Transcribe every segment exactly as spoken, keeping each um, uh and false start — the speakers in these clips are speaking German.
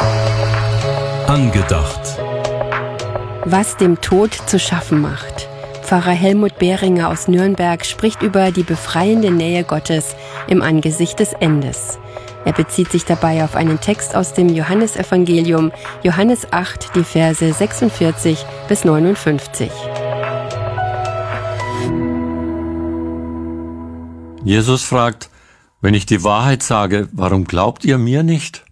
Angedacht. Was dem Tod zu schaffen macht. Pfarrer Helmut Behringer aus Nürnberg spricht über die befreiende Nähe Gottes im Angesicht des Endes. Er bezieht sich dabei auf einen Text aus dem Johannesevangelium, Johannes acht, die Verse sechsundvierzig bis neunundfünfzig. Jesus fragt: Wenn ich die Wahrheit sage, warum glaubt ihr mir nicht?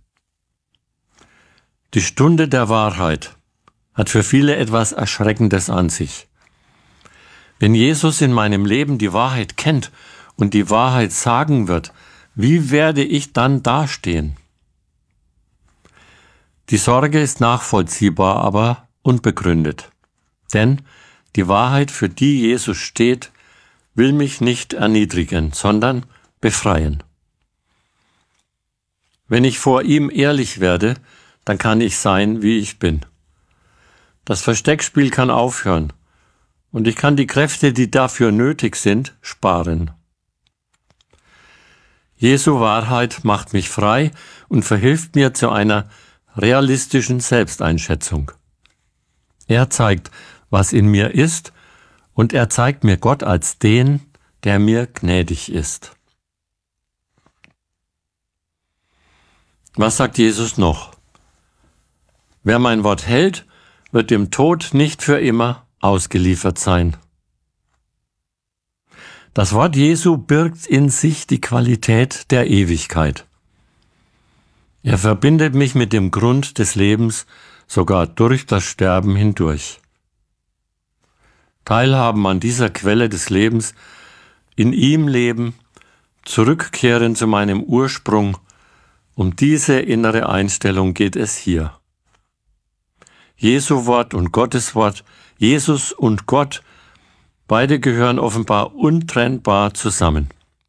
Die Stunde der Wahrheit hat für viele etwas Erschreckendes an sich. Wenn Jesus in meinem Leben die Wahrheit kennt und die Wahrheit sagen wird, wie werde ich dann dastehen? Die Sorge ist nachvollziehbar, aber unbegründet. Denn die Wahrheit, für die Jesus steht, will mich nicht erniedrigen, sondern befreien. Wenn ich vor ihm ehrlich werde, dann kann ich sein, wie ich bin. Das Versteckspiel kann aufhören und ich kann die Kräfte, die dafür nötig sind, sparen. Jesu Wahrheit macht mich frei und verhilft mir zu einer realistischen Selbsteinschätzung. Er zeigt, was in mir ist, und er zeigt mir Gott als den, der mir gnädig ist. Was sagt Jesus noch? Wer mein Wort hält, wird dem Tod nicht für immer ausgeliefert sein. Das Wort Jesu birgt in sich die Qualität der Ewigkeit. Er verbindet mich mit dem Grund des Lebens, sogar durch das Sterben hindurch. Teilhaben an dieser Quelle des Lebens, in ihm leben, zurückkehren zu meinem Ursprung, um diese innere Einstellung geht es hier. Jesu Wort und Gottes Wort, Jesus und Gott, beide gehören offenbar untrennbar zusammen.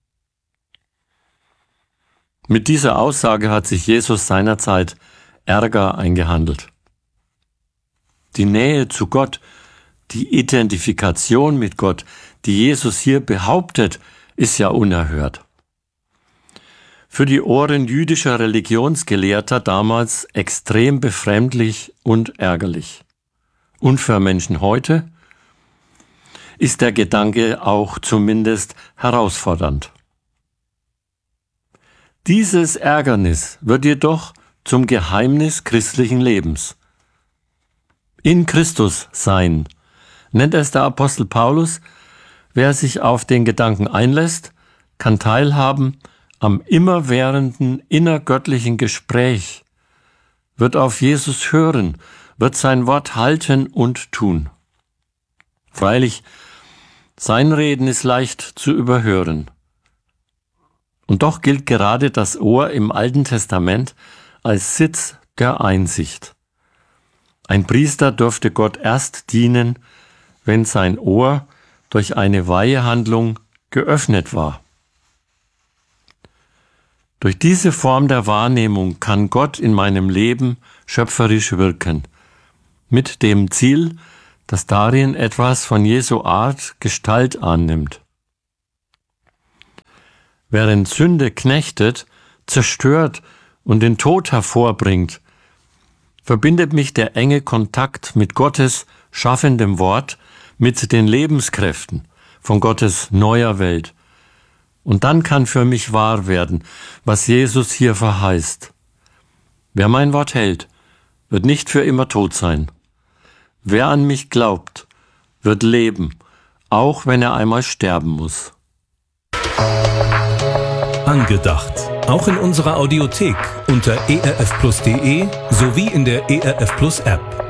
Mit dieser Aussage hat sich Jesus seinerzeit Ärger eingehandelt. Die Nähe zu Gott, die Identifikation mit Gott, die Jesus hier behauptet, ist ja unerhört. Für die Ohren jüdischer Religionsgelehrter damals extrem befremdlich und ärgerlich. Und für Menschen heute ist der Gedanke auch zumindest herausfordernd. Dieses Ärgernis wird jedoch zum Geheimnis christlichen Lebens. In Christus sein, nennt es der Apostel Paulus. Wer sich auf den Gedanken einlässt, kann teilhaben am immerwährenden innergöttlichen Gespräch, wird auf Jesus hören, wird sein Wort halten und tun. Freilich, sein Reden ist leicht zu überhören. Und doch gilt gerade das Ohr im Alten Testament als Sitz der Einsicht. Ein Priester dürfte Gott erst dienen, wenn sein Ohr durch eine Weihehandlung geöffnet war. Durch diese Form der Wahrnehmung kann Gott in meinem Leben schöpferisch wirken, mit dem Ziel, dass darin etwas von Jesu Art Gestalt annimmt. Während Sünde knechtet, zerstört und den Tod hervorbringt, verbindet mich der enge Kontakt mit Gottes schaffendem Wort, mit den Lebenskräften von Gottes neuer Welt. Und dann kann für mich wahr werden, was Jesus hier verheißt. Wer mein Wort hält, wird nicht für immer tot sein. Wer an mich glaubt, wird leben, auch wenn er einmal sterben muss. Angedacht. Auch in unserer Audiothek unter e r f plus punkt d e sowie in der E R F Plus App.